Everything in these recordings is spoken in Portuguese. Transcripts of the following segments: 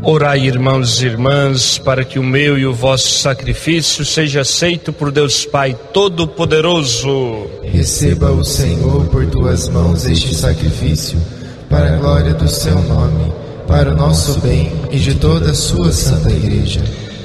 Orai, irmãos e irmãs, para que o meu e o vosso sacrifício seja aceito por Deus Pai Todo-Poderoso. Receba o Senhor por tuas mãos este sacrifício, para a glória do seu nome, para o nosso bem e de toda a sua santa Igreja.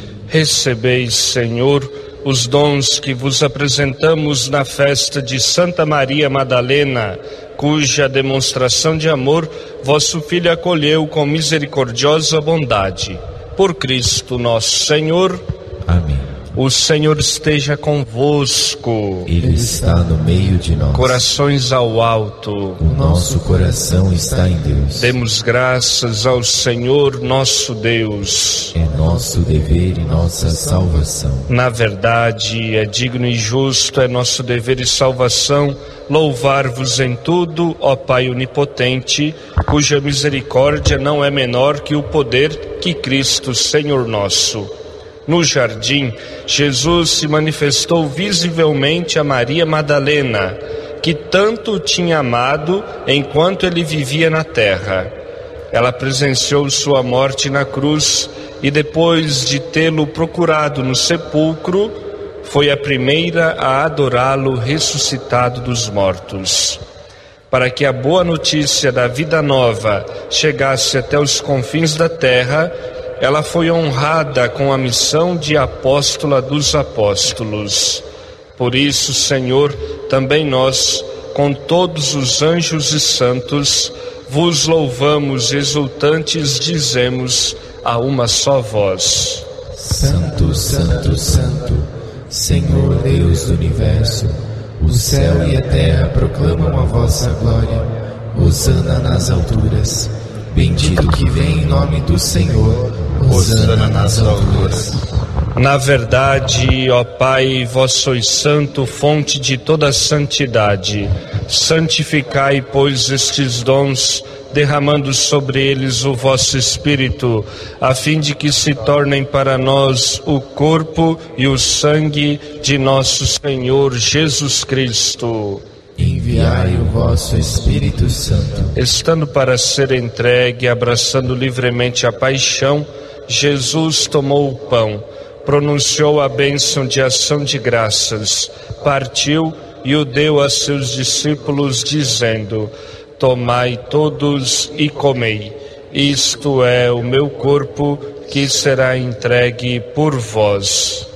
Recebeis, Senhor, os dons que vos apresentamos na festa de Santa Maria Madalena, cuja demonstração de amor vosso Filho acolheu com misericordiosa bondade. Por Cristo nosso Senhor. Amém. O Senhor esteja convosco. Ele está no meio de nós. Corações ao alto. O nosso coração está em Deus. Demos graças ao Senhor nosso Deus. É nosso dever e nossa salvação. Na verdade, é digno e justo, é nosso dever e salvação louvar-vos em tudo, ó Pai onipotente, cuja misericórdia não é menor que o poder que Cristo, Senhor nosso. No jardim, Jesus se manifestou visivelmente a Maria Madalena, que tanto o tinha amado enquanto ele vivia na terra. Ela presenciou sua morte na cruz e, depois de tê-lo procurado no sepulcro, foi a primeira a adorá-lo ressuscitado dos mortos. Para que a boa notícia da vida nova chegasse até os confins da terra, ela foi honrada com a missão de apóstola dos apóstolos. Por isso, Senhor, também nós, com todos os anjos e santos, vos louvamos exultantes, dizemos a uma só voz: Santo, Santo, Santo, Senhor Deus do Universo, o céu e a terra proclamam a vossa glória. Hosana nas alturas. Bendito que vem em nome do Senhor. Hosana nas alturas. Na verdade, ó Pai, vós sois santo, fonte de toda santidade. Santificai, pois, estes dons, derramando sobre eles o vosso Espírito, a fim de que se tornem para nós o corpo e o sangue de nosso Senhor Jesus Cristo. Enviai o vosso Espírito Santo. Estando para ser entregue, abraçando livremente a paixão, Jesus tomou o pão, pronunciou a bênção de ação de graças, partiu e o deu a seus discípulos, dizendo: Tomai todos e comei, isto é o meu corpo que será entregue por vós.